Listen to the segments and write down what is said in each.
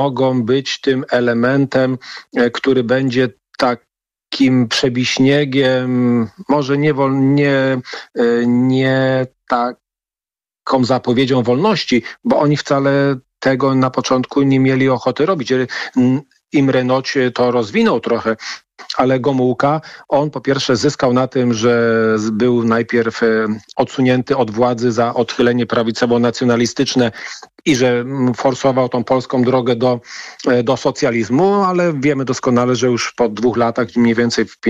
mogą być tym elementem, który będzie takim przebiśniegiem, może nie taką zapowiedzią wolności, bo oni wcale tego na początku nie mieli ochoty robić. Imre Nagy to rozwinął trochę, ale Gomułka, on po pierwsze zyskał na tym, że był najpierw odsunięty od władzy za odchylenie prawicowo-nacjonalistyczne i że forsował tą polską drogę do socjalizmu, ale wiemy doskonale, że już po 2 latach, mniej więcej w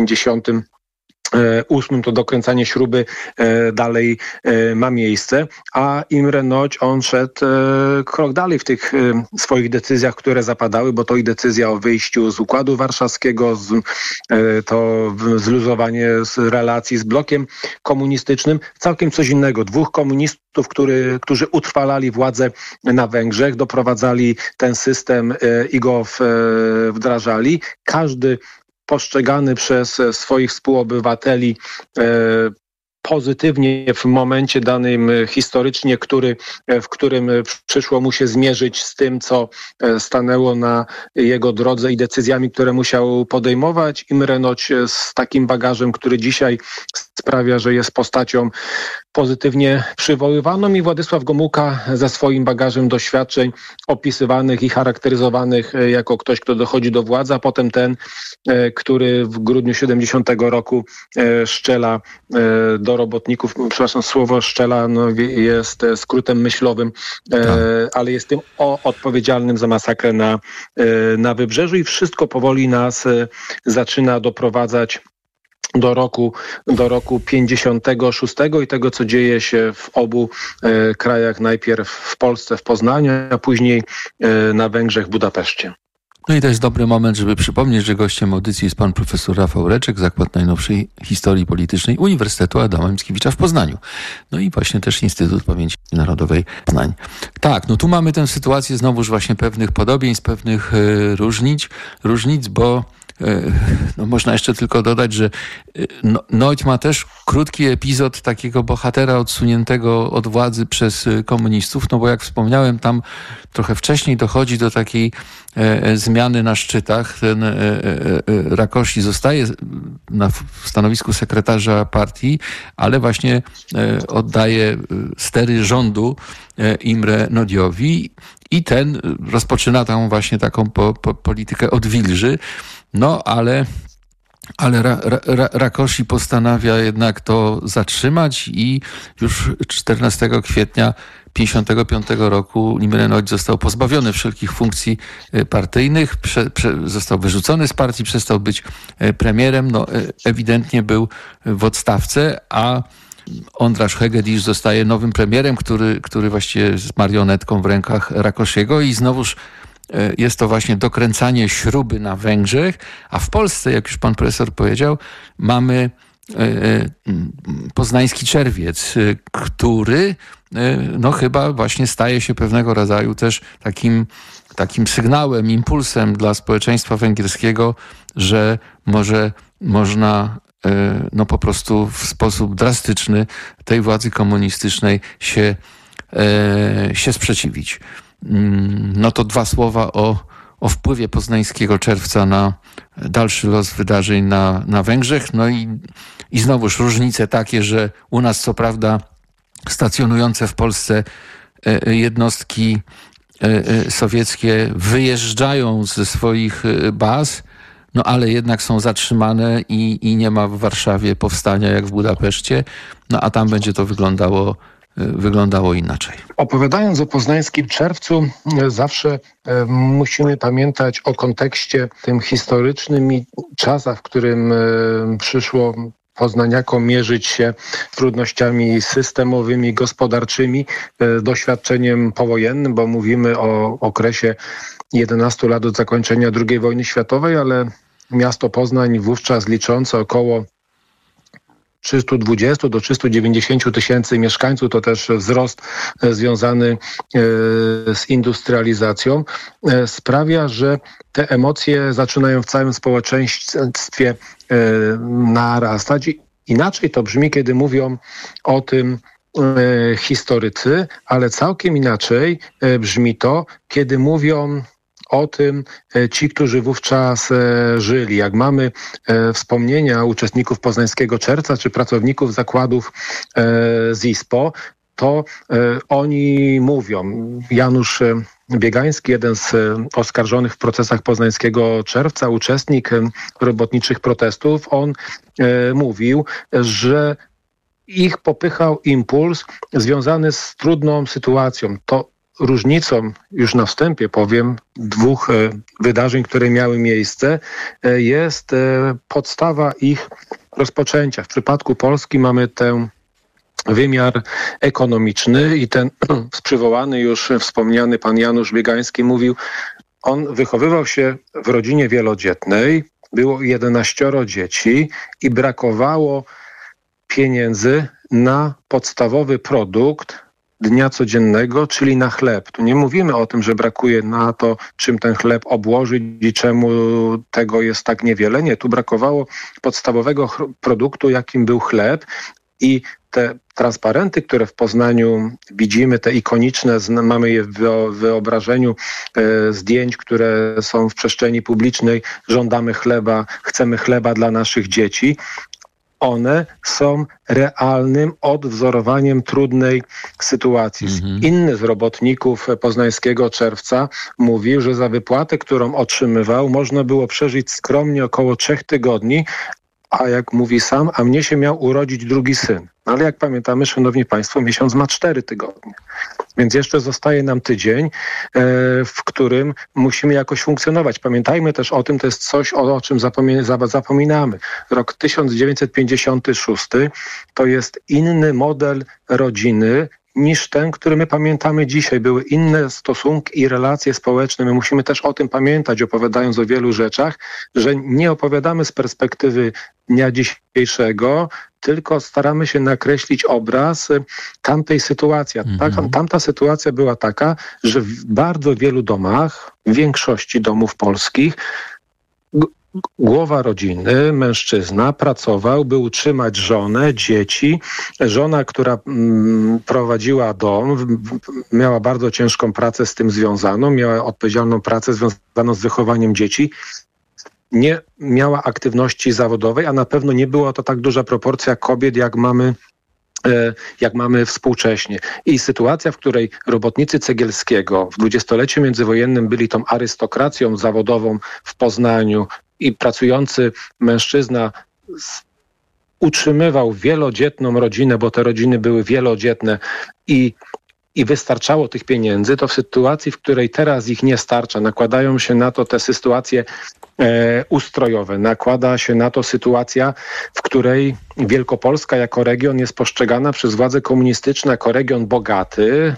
58 to dokręcanie śruby dalej ma miejsce, a Imre Nagy, on szedł krok dalej w tych swoich decyzjach, które zapadały, bo to i decyzja o wyjściu z Układu Warszawskiego, to zluzowanie z relacji z blokiem komunistycznym, całkiem coś innego. 2 komunistów, którzy utrwalali władzę na Węgrzech, doprowadzali ten system i go wdrażali. Każdy postrzegany przez swoich współobywateli pozytywnie w momencie danym historycznie, w którym przyszło mu się zmierzyć z tym, co stanęło na jego drodze i decyzjami, które musiał podejmować. Imre Nagy z takim bagażem, który dzisiaj sprawia, że jest postacią pozytywnie przywoływaną, i Władysław Gomułka ze swoim bagażem doświadczeń opisywanych i charakteryzowanych jako ktoś, kto dochodzi do władzy, a potem ten, który w grudniu 70 roku szczela do robotników. Przepraszam, słowo szczela jest skrótem myślowym, ale jest tym odpowiedzialnym za masakrę na Wybrzeżu, i wszystko powoli nas zaczyna doprowadzać do roku 56 i tego, co dzieje się w obu krajach, najpierw w Polsce, w Poznaniu, a później na Węgrzech, w Budapeszcie. No i to jest dobry moment, żeby przypomnieć, że gościem audycji jest pan profesor Rafał Reczek, Zakład Najnowszej Historii Politycznej Uniwersytetu Adama Mickiewicza w Poznaniu. No i właśnie też Instytut Pamięci Narodowej Poznań. Tak, no tu mamy tę sytuację znowuż właśnie pewnych podobieństw, pewnych różnic, bo no można jeszcze tylko dodać, że Nagy ma też krótki epizod takiego bohatera odsuniętego od władzy przez komunistów, no bo jak wspomniałem, tam trochę wcześniej dochodzi do takiej zmiany na szczytach. Ten Rákosi zostaje na stanowisku sekretarza partii, ale właśnie oddaje stery rządu Imre Nagyowi i ten rozpoczyna tam właśnie taką politykę odwilży. No, ale Rákosi postanawia jednak to zatrzymać i już 14 kwietnia 1955 roku Imre Nagy został pozbawiony wszelkich funkcji partyjnych, został wyrzucony z partii, przestał być premierem, no ewidentnie był w odstawce, a Ondráš Hegedűs zostaje nowym premierem, który właściwie jest marionetką w rękach Rákosiego, i znowuż jest to właśnie dokręcanie śruby na Węgrzech, a w Polsce, jak już pan profesor powiedział, mamy poznański czerwiec, który no chyba właśnie staje się pewnego rodzaju też takim sygnałem, impulsem dla społeczeństwa węgierskiego, że można no po prostu w sposób drastyczny tej władzy komunistycznej się sprzeciwić. No to 2 słowa o wpływie poznańskiego czerwca na dalszy los wydarzeń na Węgrzech. No i znowuż różnice takie, że u nas co prawda stacjonujące w Polsce jednostki sowieckie wyjeżdżają ze swoich baz, no ale jednak są zatrzymane i nie ma w Warszawie powstania jak w Budapeszcie, no a tam będzie to wyglądało inaczej. Opowiadając o poznańskim czerwcu, zawsze musimy pamiętać o kontekście tym historycznym i czasach, w którym przyszło poznaniakom mierzyć się z trudnościami systemowymi, gospodarczymi, doświadczeniem powojennym, bo mówimy o okresie 11 lat od zakończenia II wojny światowej, ale miasto Poznań wówczas liczące około 320 do 390 tysięcy mieszkańców, to też wzrost związany z industrializacją, sprawia, że te emocje zaczynają w całym społeczeństwie narastać. Inaczej to brzmi, kiedy mówią o tym historycy, ale całkiem inaczej brzmi to, kiedy mówią o tym ci, którzy wówczas żyli. Jak mamy wspomnienia uczestników Poznańskiego Czerwca czy pracowników zakładów z ISPO, to oni mówią, Janusz Biegański, jeden z oskarżonych w procesach Poznańskiego Czerwca, uczestnik robotniczych protestów, on mówił, że ich popychał impuls związany z trudną sytuacją. To różnicą, już na wstępie powiem, dwóch wydarzeń, które miały miejsce, jest podstawa ich rozpoczęcia. W przypadku Polski mamy ten wymiar ekonomiczny i ten przywołany już, wspomniany pan Janusz Biegański mówił, on wychowywał się w rodzinie wielodzietnej, było 11 dzieci i brakowało pieniędzy na podstawowy produkt dnia codziennego, czyli na chleb. Tu nie mówimy o tym, że brakuje na to, czym ten chleb obłożyć i czemu tego jest tak niewiele. Nie, tu brakowało podstawowego produktu, jakim był chleb. I te transparenty, które w Poznaniu widzimy, te ikoniczne, mamy je w wyobrażeniu zdjęć, które są w przestrzeni publicznej, żądamy chleba, chcemy chleba dla naszych dzieci. One są realnym odwzorowaniem trudnej sytuacji. Inny z robotników Poznańskiego Czerwca mówił, że za wypłatę, którą otrzymywał, można było przeżyć skromnie około 3 tygodni, a jak mówi sam, a mnie się miał urodzić drugi syn. Ale jak pamiętamy, szanowni państwo, miesiąc ma 4 tygodnie. Więc jeszcze zostaje nam tydzień, w którym musimy jakoś funkcjonować. Pamiętajmy też o tym, to jest coś, o czym zapominamy. Rok 1956 to jest inny model rodziny niż ten, który my pamiętamy dzisiaj. Były inne stosunki i relacje społeczne. My musimy też o tym pamiętać, opowiadając o wielu rzeczach, że nie opowiadamy z perspektywy dnia dzisiejszego, tylko staramy się nakreślić obraz tamtej sytuacji. Tamta sytuacja była taka, że w bardzo wielu domach, w większości domów polskich, głowa rodziny, mężczyzna, pracował, by utrzymać żonę, dzieci. Żona, która prowadziła dom, miała bardzo ciężką pracę z tym związaną, miała odpowiedzialną pracę związaną z wychowaniem dzieci. Nie miała aktywności zawodowej, a na pewno nie była to tak duża proporcja kobiet, jak mamy współcześnie. I sytuacja, w której robotnicy Cegielskiego w dwudziestoleciu międzywojennym byli tą arystokracją zawodową w Poznaniu i pracujący mężczyzna utrzymywał wielodzietną rodzinę, bo te rodziny były wielodzietne i wystarczało tych pieniędzy, to w sytuacji, w której teraz ich nie starcza, nakładają się na to te sytuacje ustrojowe. Nakłada się na to sytuacja, w której Wielkopolska jako region jest postrzegana przez władze komunistyczne jako region bogaty,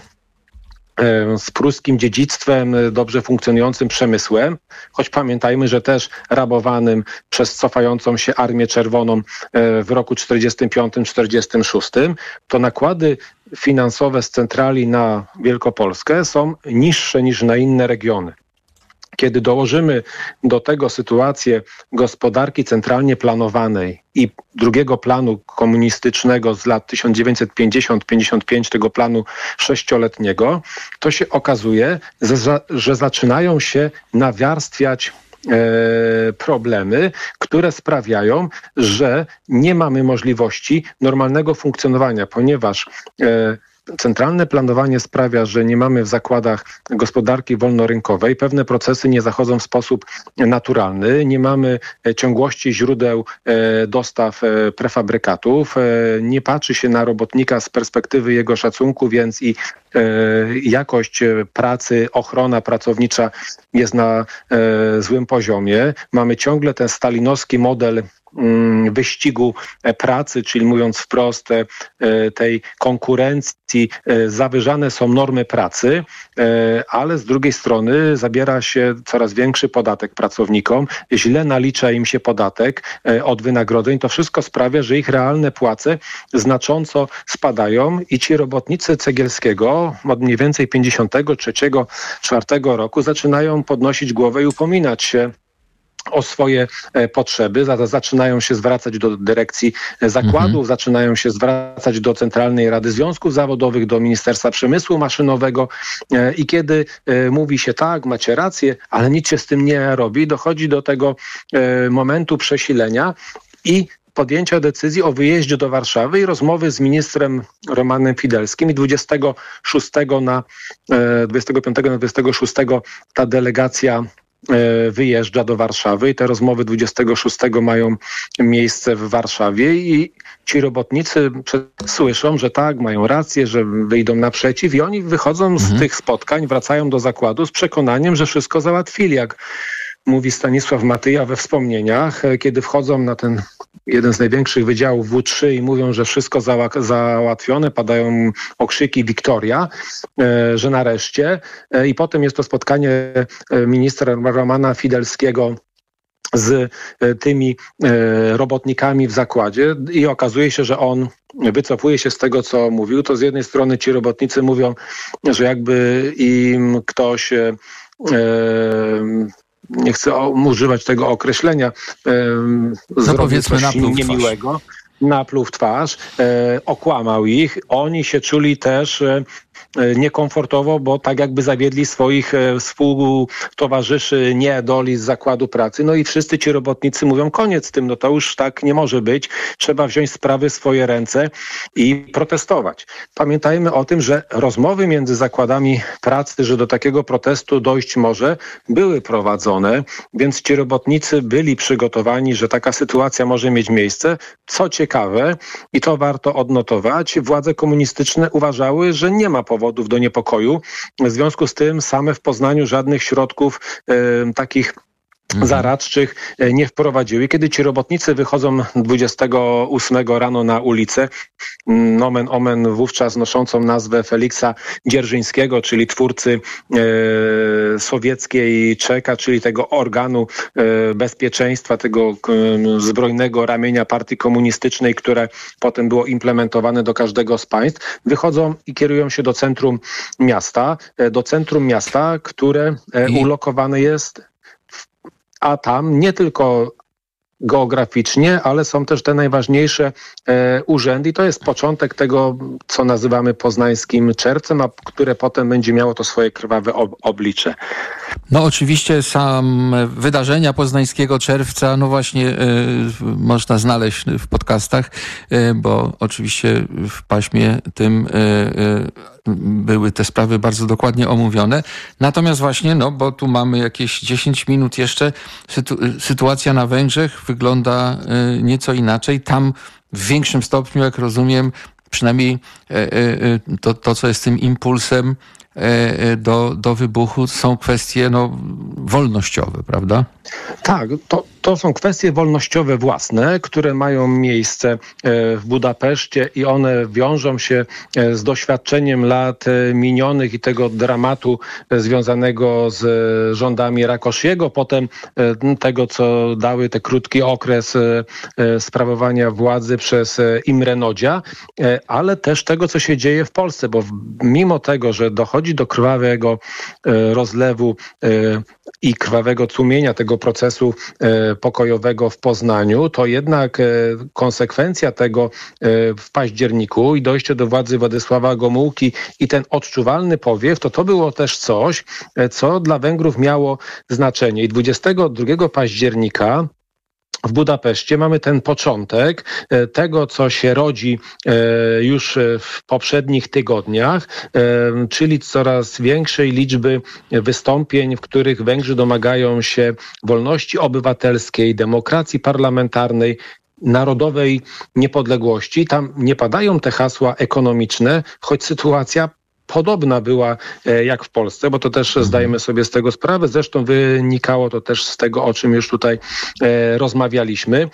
z pruskim dziedzictwem, dobrze funkcjonującym przemysłem, choć pamiętajmy, że też rabowanym przez cofającą się Armię Czerwoną w roku 1945-1946, to nakłady finansowe z centrali na Wielkopolskę są niższe niż na inne regiony. Kiedy dołożymy do tego sytuację gospodarki centralnie planowanej i drugiego planu komunistycznego z lat 1950-55, tego planu 6-letniego, to się okazuje, że zaczynają się nawarstwiać problemy, które sprawiają, że nie mamy możliwości normalnego funkcjonowania, ponieważ centralne planowanie sprawia, że nie mamy w zakładach gospodarki wolnorynkowej, pewne procesy nie zachodzą w sposób naturalny, nie mamy ciągłości źródeł dostaw prefabrykatów, nie patrzy się na robotnika z perspektywy jego szacunku, więc i jakość pracy, ochrona pracownicza jest na złym poziomie. Mamy ciągle ten stalinowski model wyścigu pracy, czyli mówiąc wprost, tej konkurencji, zawyżane są normy pracy, ale z drugiej strony zabiera się coraz większy podatek pracownikom, źle nalicza im się podatek od wynagrodzeń. To wszystko sprawia, że ich realne płace znacząco spadają i ci robotnicy Cegielskiego od mniej więcej 53-54 roku zaczynają podnosić głowę i upominać się o swoje potrzeby, zaczynają się zwracać do dyrekcji zakładów, zaczynają się zwracać do Centralnej Rady Związków Zawodowych, do Ministerstwa Przemysłu Maszynowego i kiedy mówi się tak, macie rację, ale nic się z tym nie robi, dochodzi do tego momentu przesilenia i podjęcia decyzji o wyjeździe do Warszawy i rozmowy z ministrem Romanem Fidelskim i 25 na 26 ta delegacja wyjeżdża do Warszawy i te rozmowy 26 mają miejsce w Warszawie i ci robotnicy słyszą, że tak, mają rację, że wyjdą naprzeciw i oni wychodzą z tych spotkań, wracają do zakładu z przekonaniem, że wszystko załatwili, jak mówi Stanisław Matyja we wspomnieniach, kiedy wchodzą na ten jeden z największych wydziałów W3 i mówią, że wszystko załatwione, padają okrzyki Wiktoria, że nareszcie. I potem jest to spotkanie ministra Romana Fidelskiego z tymi robotnikami w zakładzie i okazuje się, że on wycofuje się z tego, co mówił. To z jednej strony ci robotnicy mówią, że jakby im ktoś nie chcę używać tego określenia, zrobił coś niemiłego, napluł w twarz, okłamał ich. Oni się czuli też niekomfortowo, bo tak jakby zawiedli swoich współtowarzyszy niedoli z zakładu pracy. No i wszyscy ci robotnicy mówią, koniec z tym, no to już tak nie może być. Trzeba wziąć sprawy w swoje ręce i protestować. Pamiętajmy o tym, że rozmowy między zakładami pracy, że do takiego protestu dojść może, były prowadzone, więc ci robotnicy byli przygotowani, że taka sytuacja może mieć miejsce. Co ciekawe, i to warto odnotować, władze komunistyczne uważały, że nie ma powodów do niepokoju. W związku z tym same w Poznaniu żadnych środków takich zaradczych nie wprowadziły. Kiedy ci robotnicy wychodzą 28 rano na ulicę, nomen omen wówczas noszącą nazwę Feliksa Dzierżyńskiego, czyli twórcy sowieckiej Czeka, czyli tego organu bezpieczeństwa, tego zbrojnego ramienia partii komunistycznej, które potem było implementowane do każdego z państw, wychodzą i kierują się do centrum miasta, które ulokowane jest, a tam nie tylko geograficznie, ale są też te najważniejsze urzędy i to jest początek tego, co nazywamy poznańskim czerwcem, a które potem będzie miało to swoje krwawe oblicze. No oczywiście sam wydarzenia poznańskiego czerwca, no właśnie można znaleźć w podcastach, bo oczywiście w paśmie tym były te sprawy bardzo dokładnie omówione. Natomiast właśnie, no bo tu mamy jakieś 10 minut jeszcze, sytuacja na Węgrzech wygląda nieco inaczej. Tam w większym stopniu, jak rozumiem, przynajmniej to co jest tym impulsem do wybuchu, są kwestie wolnościowe, prawda? Tak, to są kwestie wolnościowe własne, które mają miejsce w Budapeszcie i one wiążą się z doświadczeniem lat minionych i tego dramatu związanego z rządami Rakosziego, potem tego, co dały te krótki okres sprawowania władzy przez Imre Nagya, ale też tego, co się dzieje w Polsce, bo mimo tego, że dochodzi do krwawego rozlewu i krwawego tłumienia tego procesu pokojowego w Poznaniu, to jednak konsekwencja tego w październiku i dojście do władzy Władysława Gomułki i ten odczuwalny powiew, to było też coś, co dla Węgrów miało znaczenie. I 22 października w Budapeszcie mamy ten początek tego, co się rodzi już w poprzednich tygodniach, czyli coraz większej liczby wystąpień, w których Węgrzy domagają się wolności obywatelskiej, demokracji parlamentarnej, narodowej niepodległości. Tam nie padają te hasła ekonomiczne, choć sytuacja podobna była jak w Polsce, bo to też zdajemy sobie z tego sprawę. Zresztą wynikało to też z tego, o czym już tutaj rozmawialiśmy.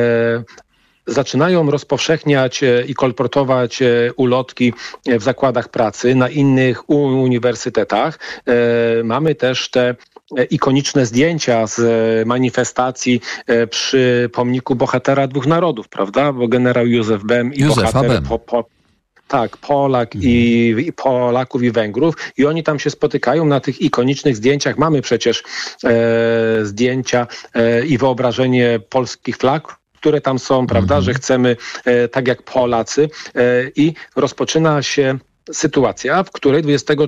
Zaczynają rozpowszechniać i kolportować ulotki w zakładach pracy, na innych uniwersytetach. Mamy też te ikoniczne zdjęcia z manifestacji przy pomniku bohatera dwóch narodów, prawda? Bo generał Józef Bem i bohater Tak, Polaków i Węgrów i oni tam się spotykają na tych ikonicznych zdjęciach. Mamy przecież zdjęcia i wyobrażenie polskich flag, które tam są, prawda, że chcemy tak jak Polacy i rozpoczyna się sytuacja, w której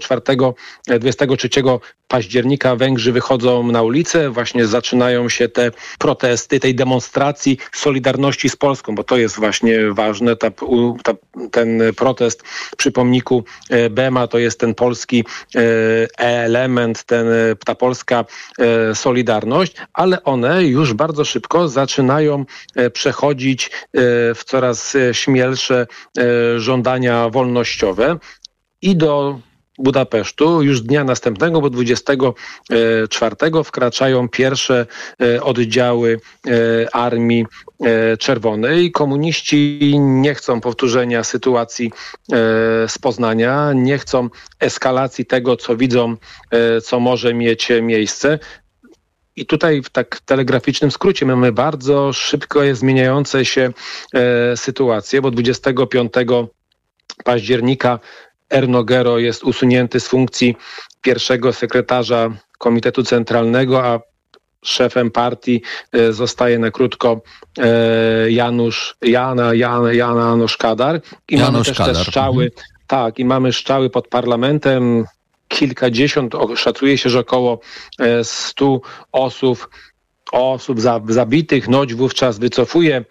23 października Węgrzy wychodzą na ulicę, właśnie zaczynają się te protesty, tej demonstracji solidarności z Polską, bo to jest właśnie ważne, ten protest przy pomniku Bema to jest ten polski element, ta polska solidarność, ale one już bardzo szybko zaczynają przechodzić w coraz śmielsze żądania wolnościowe i do Budapesztu już dnia następnego, bo 24 wkraczają pierwsze oddziały Armii Czerwonej. Komuniści nie chcą powtórzenia sytuacji z Poznania, nie chcą eskalacji tego, co widzą, co może mieć miejsce. I tutaj w tak telegraficznym skrócie mamy bardzo szybko zmieniające się sytuacje, bo 25 października Ernogero jest usunięty z funkcji pierwszego sekretarza Komitetu Centralnego, a szefem partii zostaje na krótko Janusz Kadar. I mamy też te strzały, tak, i mamy strzały pod parlamentem. Kilkadziesiąt, szacuje się, że około 100 osób zabitych. Nodź wówczas wycofuje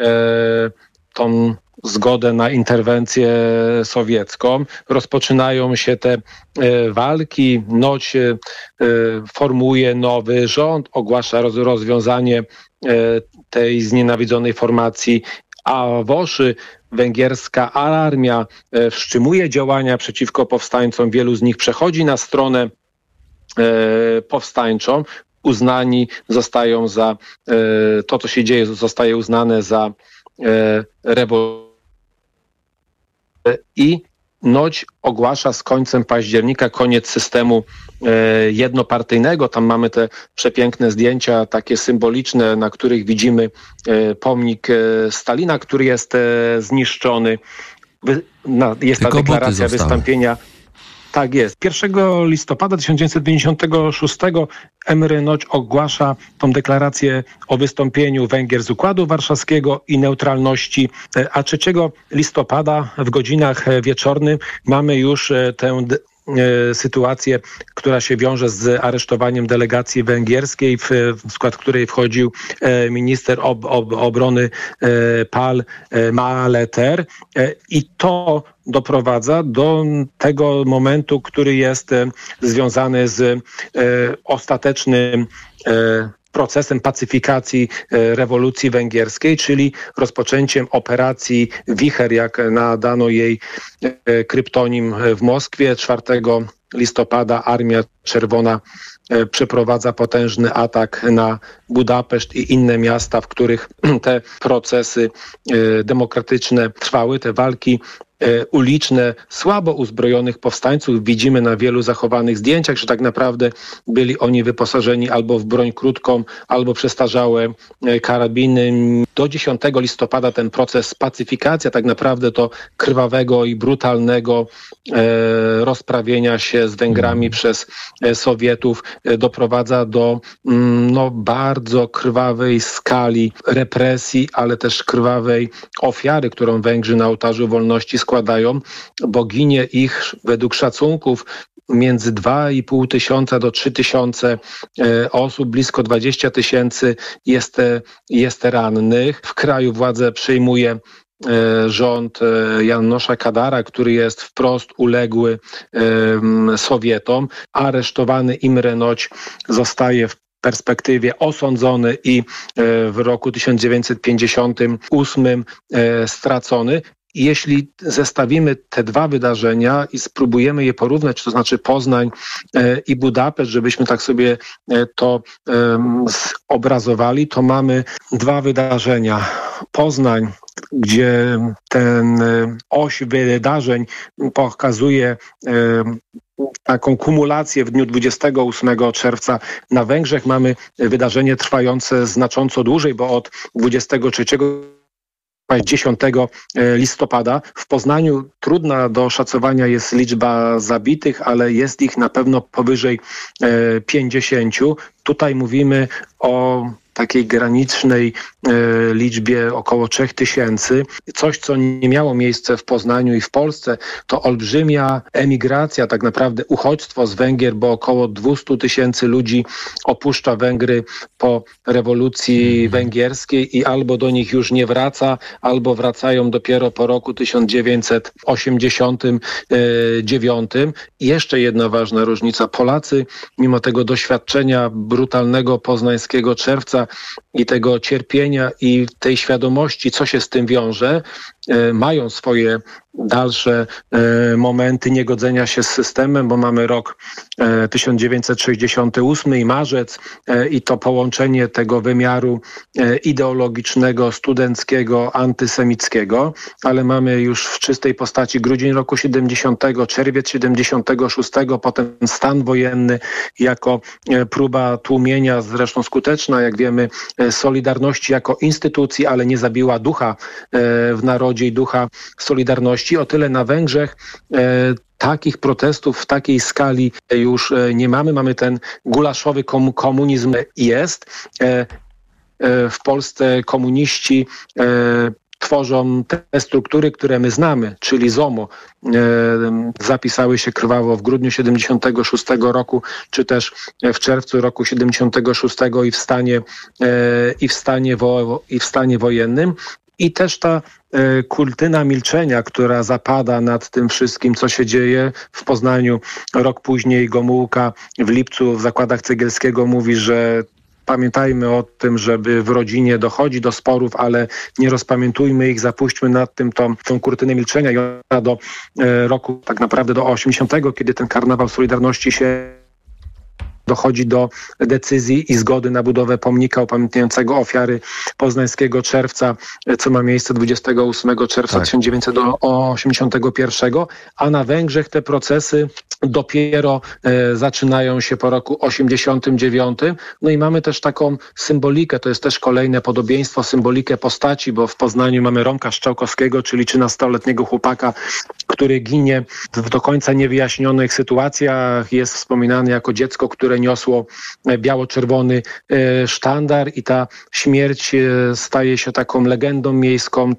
tą zgodę na interwencję sowiecką. Rozpoczynają się te walki. Nodź formuje nowy rząd, ogłasza rozwiązanie tej znienawidzonej formacji Awoszy. Węgierska armia wstrzymuje działania przeciwko powstańcom. Wielu z nich przechodzi na stronę powstańczą. Uznani zostają za to, co się dzieje, zostaje uznane za rewolucję. I Nodź ogłasza z końcem października koniec systemu jednopartyjnego. Tam mamy te przepiękne zdjęcia, takie symboliczne, na których widzimy pomnik Stalina, który jest zniszczony. Jest ta deklaracja wystąpienia. Tak jest. 1 listopada 1956 Emre Nodź ogłasza tą deklarację o wystąpieniu Węgier z Układu Warszawskiego i neutralności, a 3 listopada w godzinach wieczornych mamy już tę sytuację, która się wiąże z aresztowaniem delegacji węgierskiej, w skład której wchodził minister obrony Pál Máleter i to doprowadza do tego momentu, który jest związany z ostatecznym procesem pacyfikacji rewolucji węgierskiej, czyli rozpoczęciem operacji Wicher, jak nadano jej kryptonim w Moskwie. 4 listopada Armia Czerwona przeprowadza potężny atak na Budapeszt i inne miasta, w których te procesy demokratyczne trwały, te walki uliczne, słabo uzbrojonych powstańców. Widzimy na wielu zachowanych zdjęciach, że tak naprawdę byli oni wyposażeni albo w broń krótką, albo przestarzałe karabiny. Do 10 listopada ten proces pacyfikacji, tak naprawdę to krwawego i brutalnego rozprawienia się z Węgrami przez Sowietów doprowadza do bardzo krwawej skali represji, ale też krwawej ofiary, którą Węgrzy na ołtarzu wolności składają, bo ginie ich według szacunków między 2,5 tysiąca do 3 tysiące osób, blisko 20 tysięcy jest rannych. W kraju władzę przejmuje rząd Janosza Kadara, który jest wprost uległy Sowietom. Aresztowany Imre Nodź zostaje w perspektywie osądzony i w roku 1958 stracony. I jeśli zestawimy te dwa wydarzenia i spróbujemy je porównać, to znaczy Poznań i Budapeszt, żebyśmy tak sobie to obrazowali, to mamy dwa wydarzenia. Poznań, gdzie ten oś wydarzeń pokazuje taką kumulację w dniu 28 czerwca. Na Węgrzech mamy wydarzenie trwające znacząco dłużej, bo od 23 10 listopada. W Poznaniu trudna do oszacowania jest liczba zabitych, ale jest ich na pewno powyżej 50. Tutaj mówimy o takiej granicznej liczbie około 3000. Coś, co nie miało miejsca w Poznaniu i w Polsce, to olbrzymia emigracja, tak naprawdę uchodźstwo z Węgier, bo około 200 000 ludzi opuszcza Węgry po rewolucji węgierskiej i albo do nich już nie wraca, albo wracają dopiero po roku 1989. I jeszcze jedna ważna różnica. Polacy, mimo tego doświadczenia brutalnego poznańskiego czerwca i tego cierpienia i tej świadomości, co się z tym wiąże, mają swoje dalsze momenty niegodzenia się z systemem, bo mamy rok 1968 i marzec i to połączenie tego wymiaru ideologicznego, studenckiego, antysemickiego, ale mamy już w czystej postaci grudzień roku 70, czerwiec 76, potem stan wojenny jako próba tłumienia, zresztą skuteczna, jak wiemy, Solidarności jako instytucji, ale nie zabiła ducha w narodzie i ducha Solidarności. O tyle na Węgrzech takich protestów w takiej skali już nie mamy. Mamy ten gulaszowy komunizm jest. W Polsce komuniści tworzą te struktury, które my znamy, czyli ZOMO. Zapisały się krwawo w grudniu 76 roku, czy też w czerwcu roku 76 i w stanie wojennym. I też ta kurtyna milczenia, która zapada nad tym wszystkim, co się dzieje w Poznaniu. Rok później Gomułka w lipcu w zakładach Cegielskiego mówi, że pamiętajmy o tym, żeby w rodzinie dochodzi do sporów, ale nie rozpamiętujmy ich, zapuśćmy nad tym tą kurtynę milczenia i ona do roku, tak naprawdę do 80, kiedy ten karnawał Solidarności się dochodzi do decyzji i zgody na budowę pomnika upamiętniającego ofiary poznańskiego czerwca, co ma miejsce 28 czerwca 1981, a na Węgrzech te procesy dopiero zaczynają się po roku 89. No i mamy też taką symbolikę, to jest też kolejne podobieństwo, symbolikę postaci, bo w Poznaniu mamy Romka Strzałkowskiego, czyli 13-letniego chłopaka, który ginie w do końca niewyjaśnionych sytuacjach. Jest wspominany jako dziecko, które niosło biało-czerwony sztandar i ta śmierć staje się taką legendą miejską,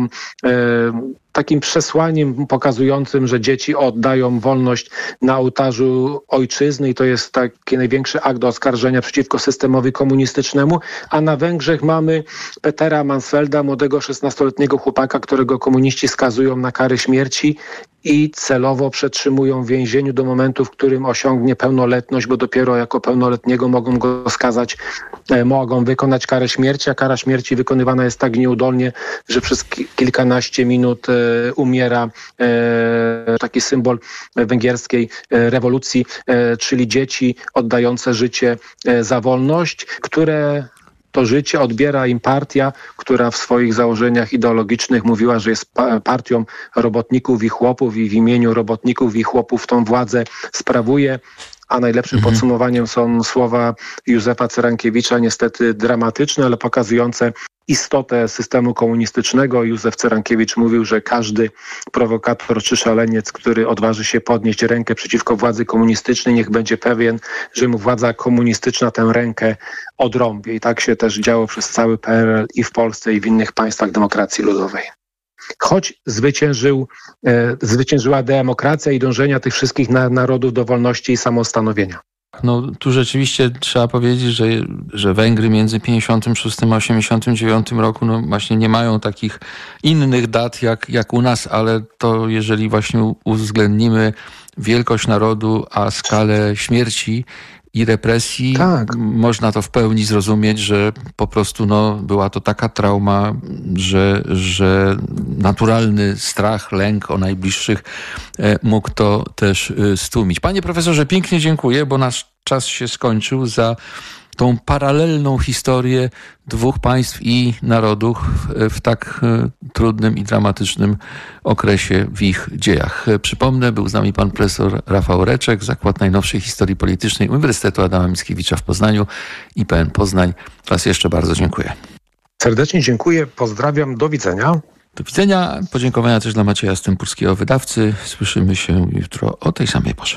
takim przesłaniem pokazującym, że dzieci oddają wolność na ołtarzu ojczyzny i to jest taki największy akt do oskarżenia przeciwko systemowi komunistycznemu, a na Węgrzech mamy Petera Mansfelda, młodego 16-letniego chłopaka, którego komuniści skazują na karę śmierci i celowo przetrzymują w więzieniu do momentu, w którym osiągnie pełnoletność, bo dopiero jako pełnoletniego mogą go skazać, mogą wykonać karę śmierci, a kara śmierci wykonywana jest tak nieudolnie, że przez kilkanaście minut umiera taki symbol węgierskiej rewolucji, czyli dzieci oddające życie za wolność, które to życie odbiera im partia, która w swoich założeniach ideologicznych mówiła, że jest partią robotników i chłopów i w imieniu robotników i chłopów tą władzę sprawuje. A najlepszym podsumowaniem są słowa Józefa Cyrankiewicza, niestety dramatyczne, ale pokazujące istotę systemu komunistycznego. Józef Cyrankiewicz mówił, że każdy prowokator czy szaleniec, który odważy się podnieść rękę przeciwko władzy komunistycznej, niech będzie pewien, że mu władza komunistyczna tę rękę odrąbie. I tak się też działo przez cały PRL i w Polsce, i w innych państwach demokracji ludowej. Choć zwyciężyła demokracja i dążenia tych wszystkich narodów do wolności i samostanowienia. No tu rzeczywiście trzeba powiedzieć, że Węgry między 56 a 89 roku no właśnie nie mają takich innych dat jak u nas, ale to jeżeli właśnie uwzględnimy wielkość narodu, a skalę śmierci i represji, tak, można to w pełni zrozumieć, że po prostu była to taka trauma, że naturalny strach, lęk o najbliższych mógł to też stłumić. Panie profesorze, pięknie dziękuję, bo nasz czas się skończył, za tą paralelną historię dwóch państw i narodów w tak trudnym i dramatycznym okresie w ich dziejach. Przypomnę, był z nami pan profesor Rafał Reczek, Zakład Najnowszej Historii Politycznej Uniwersytetu Adama Mickiewicza w Poznaniu, IPN Poznań. Raz jeszcze bardzo dziękuję. Serdecznie dziękuję, pozdrawiam, do widzenia. Do widzenia. Podziękowania też dla Macieja Stępurskiego, wydawcy. Słyszymy się jutro o tej samej porze.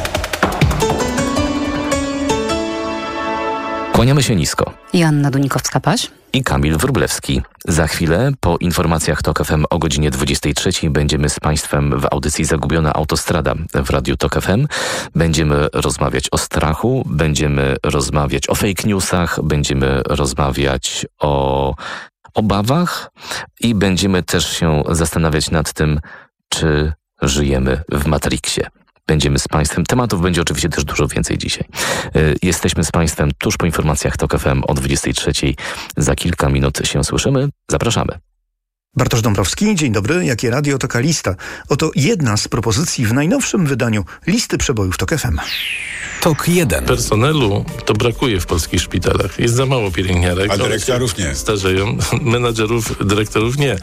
Kłaniamy się nisko. Joanna Dunikowska-Paś I Kamil Wróblewski. Za chwilę, po informacjach TOK FM o godzinie 23, będziemy z Państwem w audycji Zagubiona Autostrada w Radiu TOK FM. Będziemy rozmawiać o strachu, będziemy rozmawiać o fake newsach, będziemy rozmawiać o obawach i będziemy też się zastanawiać nad tym, czy żyjemy w Matrixie. Będziemy z Państwem. Tematów będzie oczywiście też dużo więcej dzisiaj. Jesteśmy z Państwem tuż po informacjach TOK FM o 23. Za kilka minut się słyszymy. Zapraszamy. Bartosz Dąbrowski, dzień dobry. Jakie radio, taka lista. Oto jedna z propozycji w najnowszym wydaniu listy przebojów TOK FM. TOK 1. Personelu to brakuje w polskich szpitalach. Jest za mało pielęgniarek. A dyrektorów nie. Starzeją. Menadżerów, dyrektorów nie.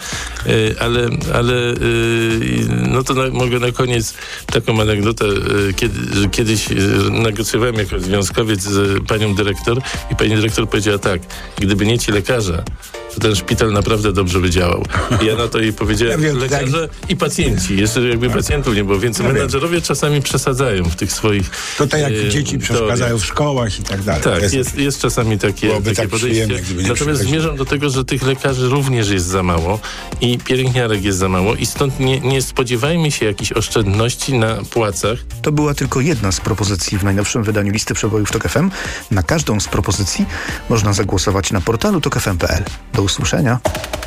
No to mogę na koniec taką anegdotę. Kiedyś negocjowałem jako związkowiec z panią dyrektor i pani dyrektor powiedziała tak: gdyby nie ci lekarze, to ten szpital naprawdę dobrze by działał. I ja na to jej powiedziałem, lekarze i pacjenci. Jeszcze jakby pacjentów nie było, więc menadżerowie czasami przesadzają w tych swoich... To tak jak dzieci przeszkadzają w szkołach i tak dalej. Tak, jest czasami takie podejście. Natomiast zmierzam do tego, że tych lekarzy również jest za mało i pielęgniarek jest za mało i stąd nie spodziewajmy się jakichś oszczędności na płacach. To była tylko jedna z propozycji w najnowszym wydaniu listy przebojów TOK FM. Na każdą z propozycji można zagłosować na portalu tokfm.pl. Do usłyszenia.